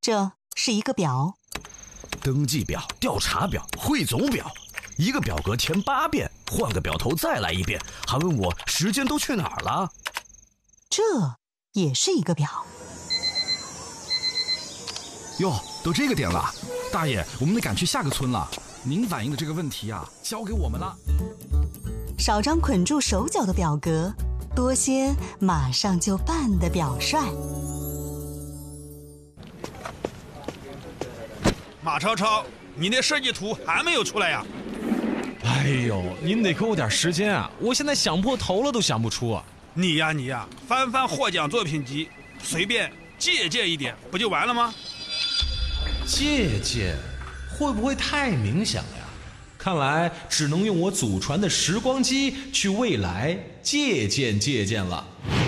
这是一个表， 登记表、调查表、汇总表，一个表格填8遍，换个表头再来一遍，还问我时间都去哪儿了。 这也是一个表。 哟，都这个点了，大爷，我们得赶去下个村了。您反映的这个问题啊，交给我们了。 少张捆住手脚的表格，多些马上就办的表率。 马超超，你那设计图还没有出来呀？ 哎呦，您得给我点时间啊！我现在想破头了都想不出啊。 你呀，翻翻获奖作品集，随便借鉴一点，不就完了吗？ 借鉴会不会太明显了呀？看来只能用我祖传的时光机去未来借鉴了。